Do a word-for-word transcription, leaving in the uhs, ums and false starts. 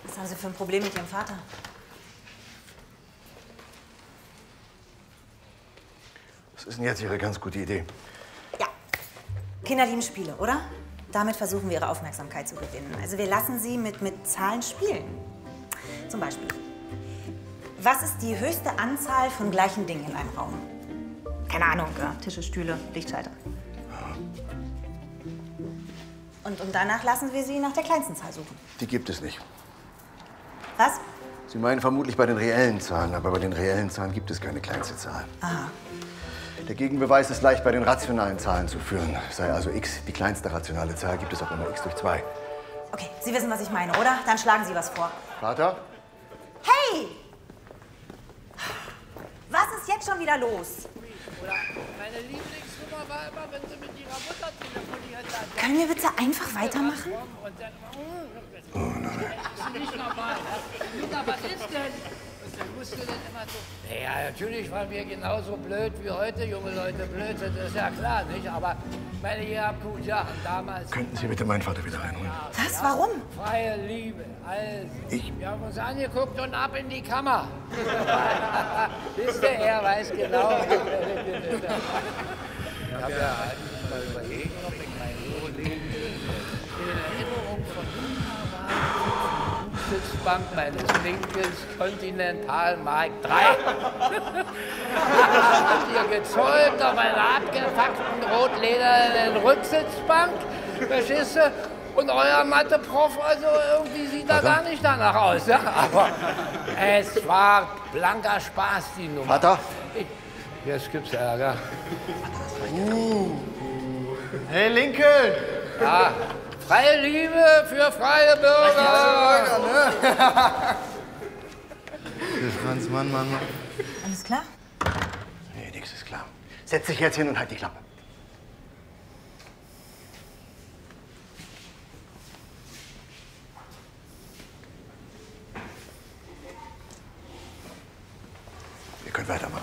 Was haben Sie für ein Problem mit Ihrem Vater? Was ist denn jetzt Ihre ganz gute Idee? Ja, Kinder lieben Spiele, oder? Damit versuchen wir, ihre Aufmerksamkeit zu gewinnen. Also wir lassen sie mit, mit Zahlen spielen. Zum Beispiel, was ist die höchste Anzahl von gleichen Dingen in einem Raum? Keine Ahnung, ja, Tische, Stühle, Lichtschalter. Und, und danach lassen wir sie nach der kleinsten Zahl suchen. Die gibt es nicht. Was? Sie meinen vermutlich bei den reellen Zahlen, aber bei den reellen Zahlen gibt es keine kleinste Zahl. Aha. Der Gegenbeweis ist leicht bei den rationalen Zahlen zu führen. Sei also x die kleinste rationale Zahl, gibt es auch immer x durch zwei. Okay, Sie wissen, was ich meine, oder? Dann schlagen Sie was vor. Vater? Hey! Was ist jetzt schon wieder los? Oder meine Lieblingsnummer war immer, wenn sie mit ihrer Mutter telefoniert hat. Können wir bitte einfach weitermachen? Und dann, oh nein. Das ist nicht normal. Lisa, was ist denn? Und dann musst du dann immer so. Ja, natürlich waren wir genauso blöd wie heute, junge Leute blöd sind, das ist ja klar, nicht? Aber meine, ihr habt gut Sachen damals. Könnten Sie bitte meinen Vater wieder reinholen? Was? Warum? Freie Liebe, also. Ich? Wir haben uns angeguckt und ab in die Kammer. Wisst ihr, er weiß genau. Ich habe ja mal überlegt, ob ich mein Leben in Erinnerung von Sitzbank meines Linkes Continental Mark drei. Habt ihr gezollt auf einer abgefuckten rotledernen Rücksitzbank? Verstehst du? Und euer Mathe-Prof, also irgendwie sieht da gar nicht danach aus. Ja? Aber es war blanker Spaß, die Nummer. Vater? Ich, jetzt gibt's Ärger. Uh. Hey, Lincoln! Ja, freie Liebe für freie Bürger. Franz, Mann, Mann, Mann. Alles klar? Nee, nichts ist klar. Setz dich jetzt hin und halt die Klappe. Ihr könnt weitermachen.